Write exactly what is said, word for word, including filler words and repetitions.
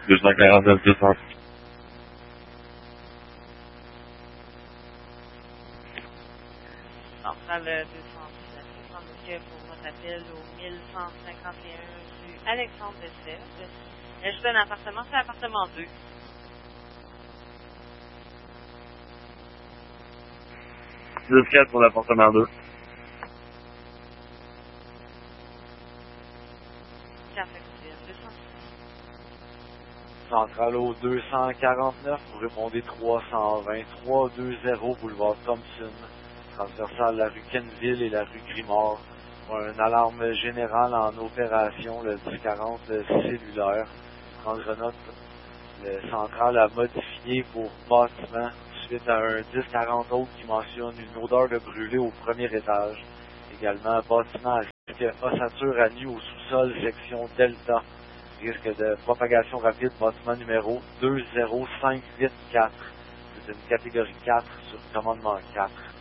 deux cent quarante-neuf, deux cents. Centrale deux cent dix-neuf, prendre monsieur pour votre appel au mille cent cinquante et un rue Alexandre Bessette. Je donne un appartement, c'est l'appartement deux. dix quatre pour l'appartement deux. Centrale au deux cent quarante-neuf, vous répondez trois cent vingt, trois cent vingt boulevard Thompson, transversale la rue Kenville et la rue Grimard. Un alarme générale en opération, le dix quarante cellulaire. Prendre note, le central a modifié pour bâtiment suite à un dix quarante autre qui mentionne une odeur de brûlé au premier étage. Également, bâtiment à risque ossature à nu au sous-sol, section Delta. Risque de propagation rapide, bâtiment numéro deux zéro cinq huit quatre. C'est une catégorie quatre sur commandement quatre.